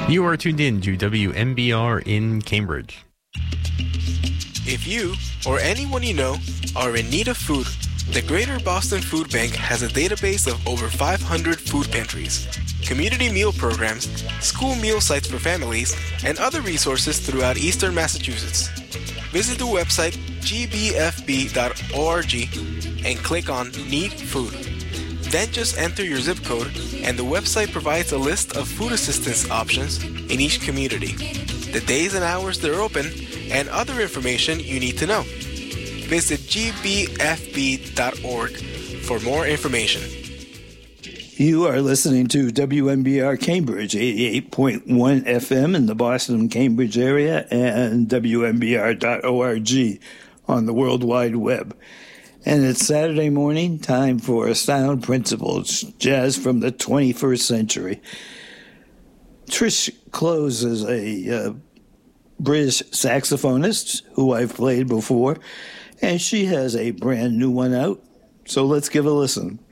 You are tuned in to WMBR in Cambridge. If you or anyone you know are in need of food, the Greater Boston Food Bank has a database of over 500 food pantries, community meal programs, school meal sites for families, and other resources throughout eastern Massachusetts. Visit the website gbfb.org and click on Need Food. Then just enter your zip code, and the website provides a list of food assistance options in each community, the days and hours they're open, and other information you need to know. Visit gbfb.org for more information. You are listening to WMBR Cambridge, 88.1 FM in the Boston Cambridge area, and WMBR.org on the World Wide Web. And it's Saturday morning, time for Sound Principles, jazz from the 21st century. Trish Close is a British saxophonist who I've played before, and she has a brand new one out, so let's give a listen.